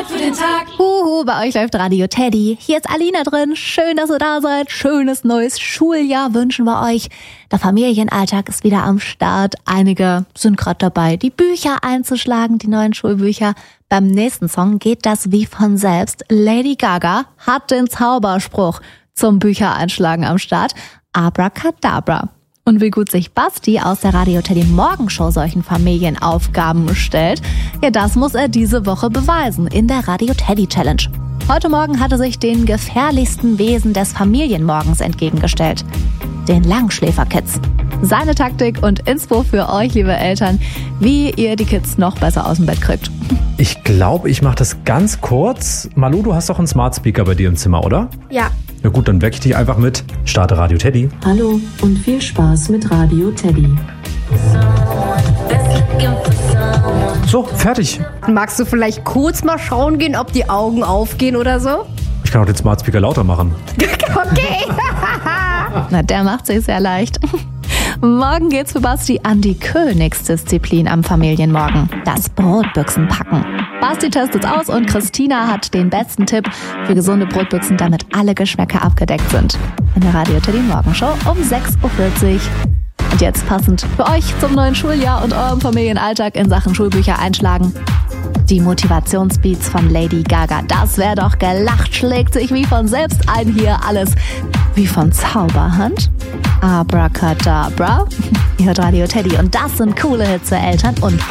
bereit für den Tag. Bei euch läuft Radio Teddy. Hier ist Alina drin. Schön, dass ihr da seid. Schönes neues Schuljahr wünschen wir euch. Der Familienalltag ist wieder am Start. Einige sind gerade dabei, die Bücher einzuschlagen, die neuen Schulbücher. Beim nächsten Song geht das wie von selbst. Lady Gaga hat den Zauberspruch zum Büchereinschlagen am Start. Abracadabra. Und wie gut sich Basti aus der Radio Teddy Morgenshow solchen Familienaufgaben stellt, ja, das muss er diese Woche beweisen in der Radio Teddy Challenge. Heute Morgen hat er sich den gefährlichsten Wesen des Familienmorgens entgegengestellt, den Langschläferkids. Seine Taktik und Inspo für euch, liebe Eltern, wie ihr die Kids noch besser aus dem Bett kriegt. Ich glaube, ich mache das ganz kurz. Malu, du hast doch einen Smart Speaker bei dir im Zimmer, oder? Ja. Na gut, dann wecke ich dich einfach mit. Starte Radio Teddy. Hallo und viel Spaß mit Radio Teddy. So, fertig. Magst du vielleicht kurz mal schauen gehen, ob die Augen aufgehen oder so? Ich kann auch den Smart Speaker lauter machen. Okay. Na, der macht sich sehr leicht. Morgen geht's für Basti an die Königsdisziplin am Familienmorgen. Das Brotbüchsenpacken. Basti testet's aus und Christina hat den besten Tipp für gesunde Brotbüchsen, damit alle Geschmäcker abgedeckt sind. In der Radio Teddy Morgenshow um 6.40 Uhr. Und jetzt passend für euch zum neuen Schuljahr und eurem Familienalltag in Sachen Schulbücher einschlagen. Die Motivationsbeats von Lady Gaga. Das wäre doch gelacht, schlägt sich wie von selbst ein. Hier alles wie von Zauberhand. Abracadabra. Ihr hört Radio Teddy und das sind coole Hits für Eltern und